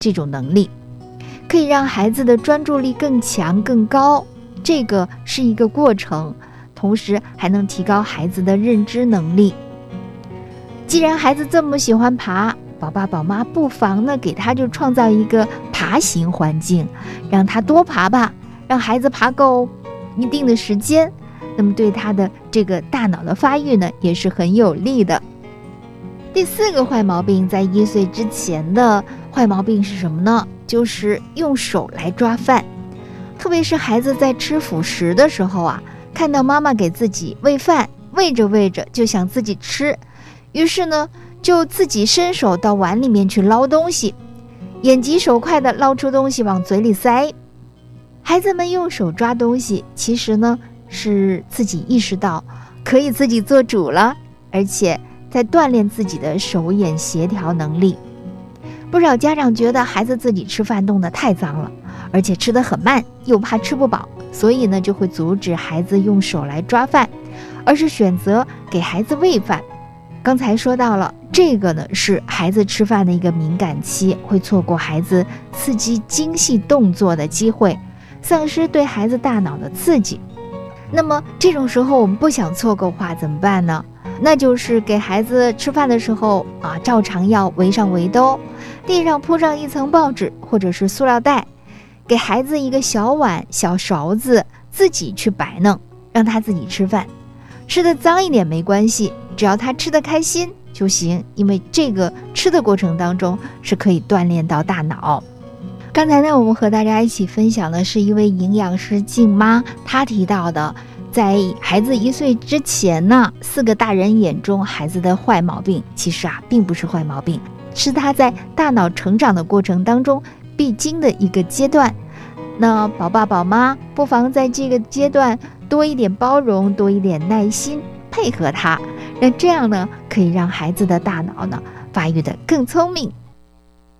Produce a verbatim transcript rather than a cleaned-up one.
这种能力，可以让孩子的专注力更强更高，这个是一个过程，同时还能提高孩子的认知能力。既然孩子这么喜欢爬，宝爸宝妈不妨呢给他就创造一个爬行环境，让他多爬吧，让孩子爬够一定的时间，那么对他的这个大脑的发育呢也是很有利的。第四个坏毛病，在一岁之前的坏毛病是什么呢？就是用手来抓饭。特别是孩子在吃辅食的时候啊，看到妈妈给自己喂饭，喂着喂着就想自己吃，于是呢就自己伸手到碗里面去捞东西，眼疾手快的捞出东西往嘴里塞。孩子们用手抓东西，其实呢是自己意识到可以自己做主了，而且在锻炼自己的手眼协调能力。不少家长觉得孩子自己吃饭弄得太脏了，而且吃得很慢，又怕吃不饱，所以呢就会阻止孩子用手来抓饭，而是选择给孩子喂饭。刚才说到了，这个呢是孩子吃饭的一个敏感期，会错过孩子刺激精细动作的机会，丧失对孩子大脑的刺激。那么这种时候我们不想错过话怎么办呢？那就是给孩子吃饭的时候啊，照常要围上围兜，地上铺上一层报纸或者是塑料袋，给孩子一个小碗小勺子，自己去摆弄，让他自己吃饭。吃的脏一点没关系，只要他吃得开心就行，因为这个吃的过程当中是可以锻炼到大脑。刚才呢，我们和大家一起分享的是一位营养师静妈，她提到的，在孩子一岁之前呢，四个大人眼中孩子的坏毛病，其实啊，并不是坏毛病，是他在大脑成长的过程当中必经的一个阶段。那宝爸宝妈不妨在这个阶段多一点包容，多一点耐心，配合他，那这样呢，可以让孩子的大脑呢发育得更聪明。